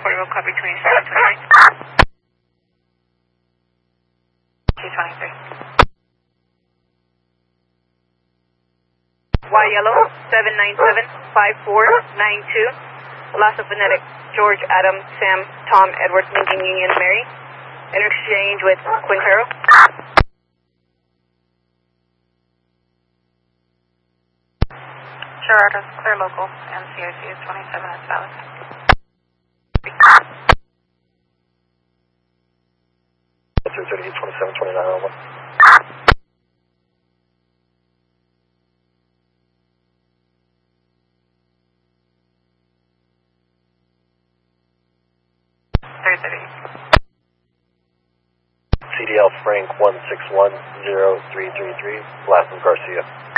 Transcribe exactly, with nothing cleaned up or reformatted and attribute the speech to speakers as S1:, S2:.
S1: Porterville, copy twenty-seven twenty-nine. two twenty-three. Y Yellow, seven nine seven five four nine two. Loss of phonetic. George, Adam, Sam, Tom, Edward, Lincoln, Union, Mary. Interchange with Quintero. Gerardo, clear local, and C I C is twenty-seven, that's valid.
S2: three thirty-eight, twenty-seven, twenty-nine, oh one.
S1: three thirty.
S2: C D L Frank one six one zero three three three, last of Garcia.